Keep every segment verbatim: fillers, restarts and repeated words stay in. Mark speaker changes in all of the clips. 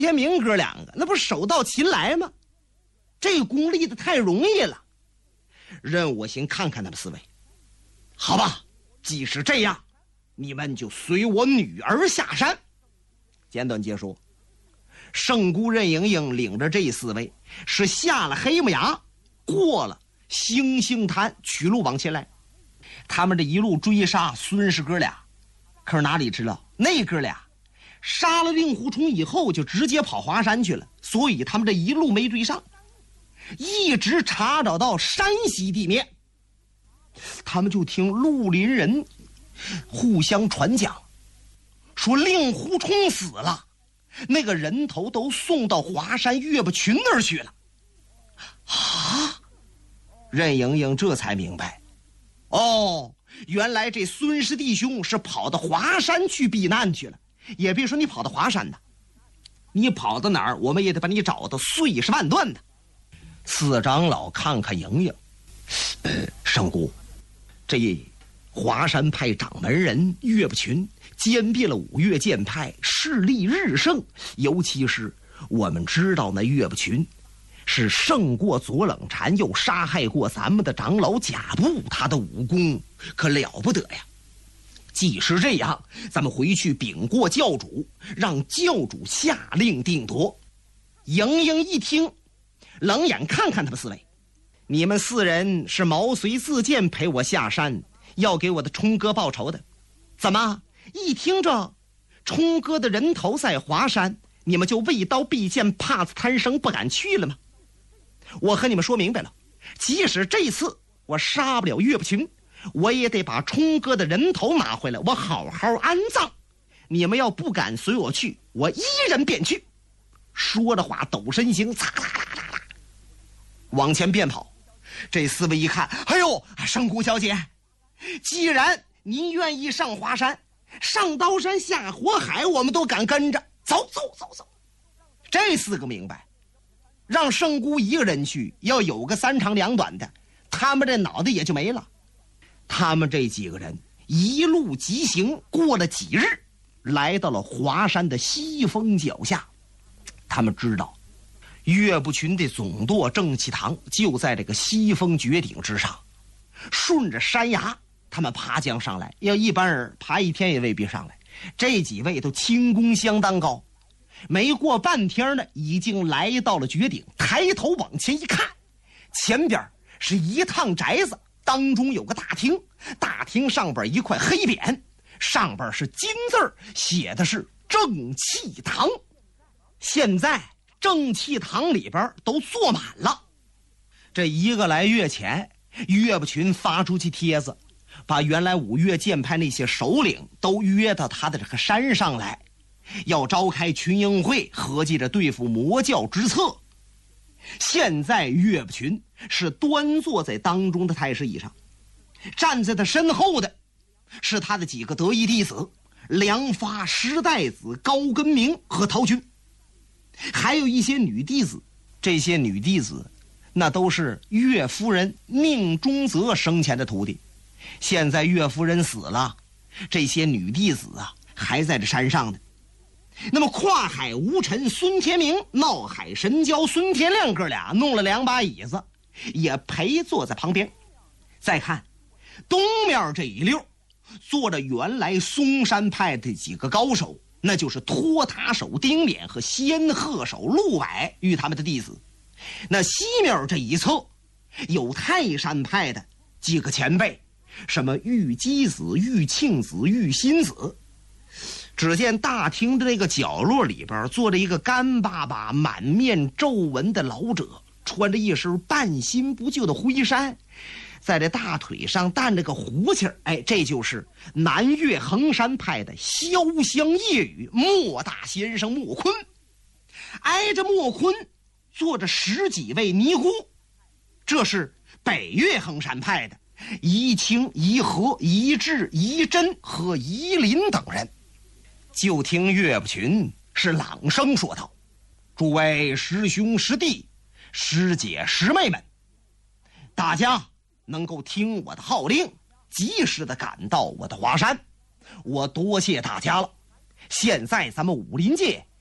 Speaker 1: 天明哥两个那不手到擒来吗？这功立的太容易了。任我行看看他们四位，好吧，即使这样，你们就随我女儿下山。简短截说，圣姑任盈盈领着这四位是下了黑木崖，过了星星潭，取路往前来。他们这一路追杀孙氏哥俩，可是哪里知道那哥俩杀了令狐冲以后就直接跑华山去了，所以他们这一路没追上，一直查找到山西地面。他们就听绿林人互相传讲，说令狐冲死了，那个人头都送到华山岳不群那儿去了。啊！任盈盈这才明白，哦，原来这孙氏弟兄是跑到华山去避难去了。也别说你跑到华山的，你跑到哪儿，我们也得把你找到碎尸万段的。四长老看看盈盈，呃，圣姑，这华山派掌门人岳不群兼并了五岳剑派，势力日盛，尤其是我们知道那岳不群是胜过左冷禅，又杀害过咱们的长老贾布，他的武功可了不得呀。既是这样，咱们回去禀过教主，让教主下令定夺。盈盈一听，冷眼看看他们四位，你们四人是毛遂自荐陪我下山，要给我的冲哥报仇的。怎么一听着冲哥的人头在华山，你们就畏刀避剑，怕死贪生，不敢去了吗？我和你们说明白了，即使这次我杀不了岳不群，我也得把冲哥的人头拿回来，我好好安葬。你们要不敢随我去，我一人便去。说着话，抖身形，擦啦啦啦啦往前便跑。这四位一看，哎呦，圣姑小姐，既然您愿意上华山，上刀山下火海，我们都敢跟着，走走走走。这四个明白，让圣姑一个人去，要有个三长两短的，他们这脑袋也就没了。他们这几个人一路疾行，过了几日，来到了华山的西峰脚下。他们知道岳不群的总舵正气堂就在这个西峰绝顶之上，顺着山崖他们爬将上来，要一般人爬一天也未必上来。这几位都轻功相当高，没过半天呢，已经来到了绝顶。抬头往前一看，前边是一趟宅子，当中有个大厅，大厅上边一块黑匾，上边是金字写的是正气堂。现在正气堂里边都坐满了。这一个来月前，岳不群发出去帖子，把原来五岳剑派那些首领都约到他的这个山上来，要召开群英会，合计着对付魔教之策。现在岳不群是端坐在当中的太师椅上，站在他身后的是他的几个得意弟子梁发、石代子、高根明和陶军，还有一些女弟子。这些女弟子那都是岳夫人宁中泽生前的徒弟，现在岳夫人死了，这些女弟子啊还在这山上呢。那么跨海无尘孙天明、闹海神交孙天亮哥俩弄了两把椅子，也陪坐在旁边。再看东面这一溜，坐着原来嵩山派的几个高手，那就是托塔手丁勉和仙鹤手陆柏与他们的弟子。那西面这一侧有泰山派的几个前辈，什么玉姬子、玉庆子、玉心子。只见大厅的那个角落里边坐着一个干巴巴满面皱纹的老者，穿着一身半新不旧的灰衫，在这大腿上担着个胡琴儿。哎，这就是南岳衡山派的潇湘夜雨莫大先生莫坤。挨着莫坤坐着十几位尼姑，这是北岳衡山派的宜清、宜和、宜智、宜真和宜林等人。就听岳不群是朗声说道：诸位师兄师弟、师姐师妹们，大家能够听我的号令，及时的赶到我的华山，我多谢大家了。现在咱们武林界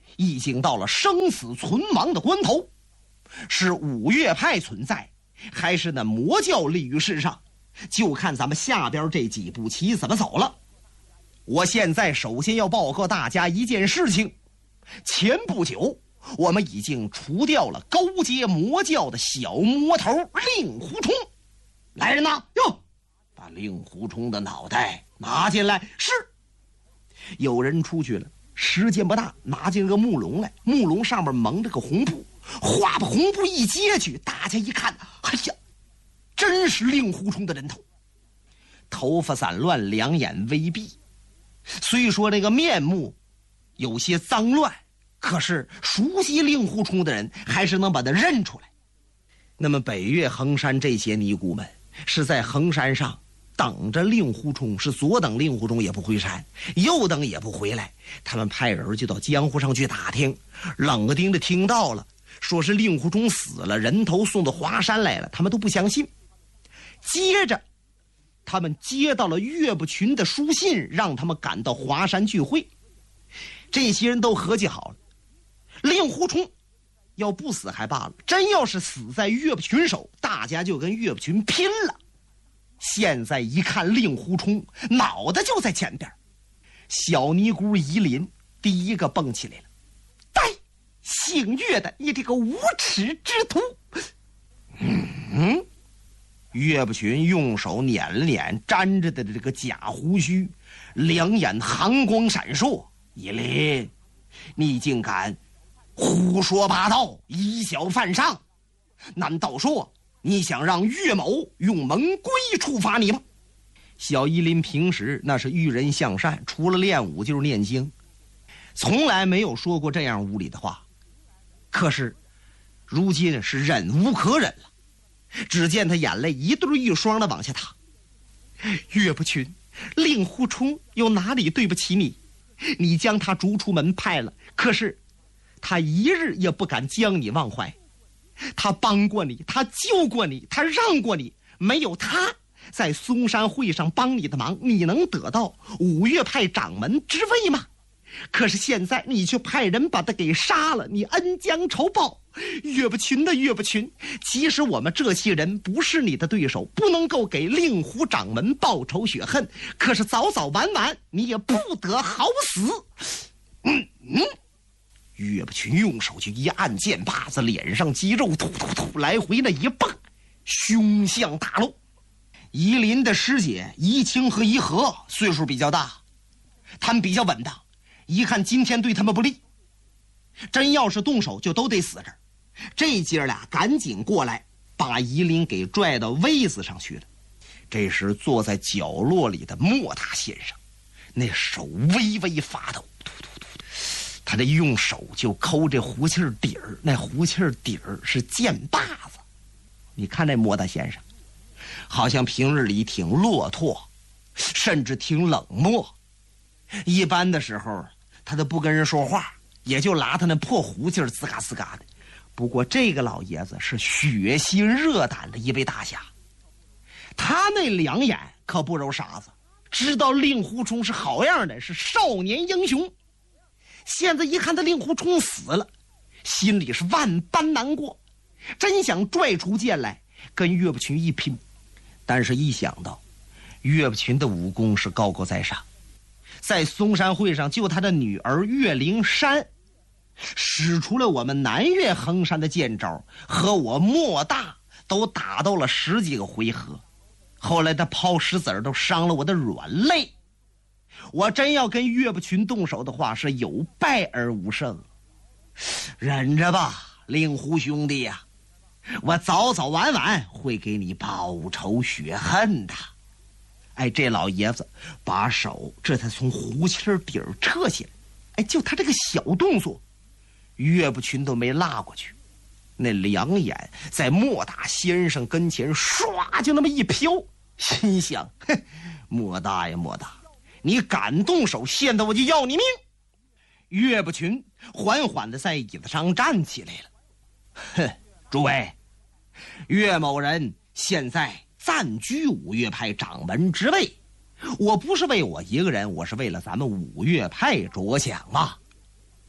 Speaker 1: 已经到了生死存亡的关头，是五岳派存在，还是那魔教立于世上，就看咱们下边这几步棋怎么走了。我现在首先要报告大家一件事情，前不久我们已经除掉了勾结魔教的小魔头令狐冲。来人呐，哟，把令狐冲的脑袋拿进来。是。有人出去了，时间不大，拿进个木笼来，木笼上面蒙着个红布，哗把红布一揭去，大家一看，哎呀，真是令狐冲的人头，头发散乱，两眼微闭，虽说这个面目有些脏乱，可是熟悉令狐冲的人还是能把他认出来。那么北岳衡山这些尼姑们是在衡山上等着令狐冲，是左等令狐冲也不回山，右等也不回来，他们派人就到江湖上去打听，冷个丁的听到了，说是令狐冲死了，人头送到华山来了，他们都不相信。接着他们接到了岳不群的书信，让他们赶到华山聚会。这些人都合计好了，令狐冲要不死还罢了，真要是死在岳不群手，大家就跟岳不群拼了。现在一看令狐冲脑袋就在前边，小尼姑夷琳第一个蹦起来了，呆，姓岳的，你这个无耻之徒！嗯，岳不群用手捻了捻粘着的这个假胡须，两眼寒光闪烁，夷琳，你竟敢胡说八道，以小犯上，难道说你想让岳某用蒙龟处罚你吗？小夷琳平时那是遇人向善，除了练武就是念经，从来没有说过这样无理的话，可是如今是忍无可忍了。只见他眼泪一对一双的往下淌。岳不群，令狐冲又哪里对不起你？你将他逐出门派了，可是他一日也不敢将你忘怀。他帮过你，他救过你，他让过你，没有他在嵩山会上帮你的忙，你能得到五岳派掌门之位吗？可是现在你却派人把他给杀了，你恩将仇报。岳不群的岳不群，其实我们这些人不是你的对手，不能够给令狐掌门报仇雪恨，可是早早晚晚你也不得好死。嗯嗯，岳不群用手就一按剑把子，脸上肌肉突突突来回那一蹦，凶相大露。夷琳的师姐夷清和夷和岁数比较大，他们比较稳当，一看今天对他们不利，真要是动手就都得死这儿。这姐俩赶紧过来把夷琳给拽到位子上去了。这时坐在角落里的莫大先生那手微微发抖，突突突，他这用手就抠这胡气儿底儿，那胡气儿底儿是剑把子。你看这莫大先生好像平日里挺落拓，甚至挺冷漠，一般的时候他都不跟人说话，也就拉他那破胡劲儿吱嘎吱嘎的。不过这个老爷子是血心热胆的一位大侠，他那两眼可不揉傻子，知道令狐冲是好样的，是少年英雄。现在一看他令狐冲死了，心里是万般难过，真想拽出剑来跟岳不群一拼。但是一想到岳不群的武功是高高在上，在嵩山会上就他的女儿岳灵珊使出了我们南岳衡山的剑招，和我莫大都打到了十几个回合，后来他抛石子儿都伤了我的软肋，我真要跟岳不群动手的话是有败而无胜。忍着吧，令狐兄弟呀、啊，我早早晚晚会给你报仇雪恨的。哎，这老爷子把手这才从胡气底儿撤下来，哎，就他这个小动作，岳不群都没落过去，那两眼在莫大先生跟前唰就那么一飘，心想：哼，莫大呀莫大，你敢动手，现在我就要你命！岳不群缓缓地在椅子上站起来了。哼，诸位，岳某人现在暂居五岳派掌门之位，我不是为我一个人，我是为了咱们五岳派着想嘛。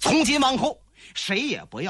Speaker 1: 从今往后，谁也不要